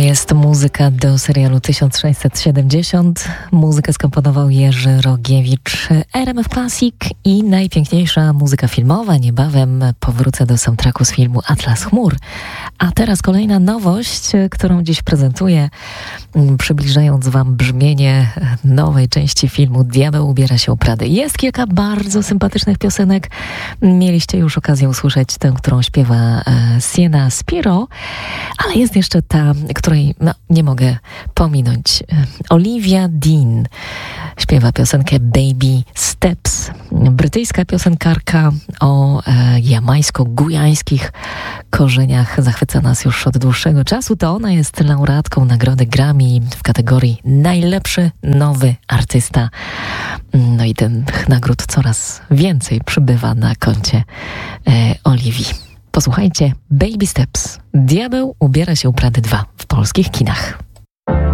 jest muzyka do serialu 1670. Muzykę skomponował Jerzy Rogiewicz. RMF Classic i najpiękniejsza muzyka filmowa. Niebawem powrócę do soundtracku z filmu Atlas Chmur. A teraz kolejna nowość, którą dziś prezentuję, przybliżając wam brzmienie nowej części filmu Diabeł ubiera się u Prady. Jest kilka bardzo sympatycznych piosenek. Mieliście już okazję usłyszeć tę, którą śpiewa Sienna Spiro, ale jest jeszcze ta, której nie mogę pominąć. Olivia Dean śpiewa piosenkę Baby Steps. Brytyjska piosenkarka o jamajsko-gujańskich korzeniach zachwyca nas już od dłuższego czasu. To ona jest laureatką nagrody Grammy w kategorii Najlepszy Nowy Artysta. No i tych nagród coraz więcej przybywa na koncie Oliwii. Posłuchajcie, Baby Steps. Diabeł ubiera się u Prady 2 w polskich kinach.